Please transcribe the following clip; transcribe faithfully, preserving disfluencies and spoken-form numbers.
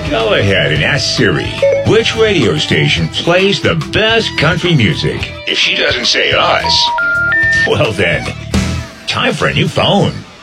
Go ahead and ask Siri which radio station plays the best country music. If she doesn't say us, well then, time for a new phone.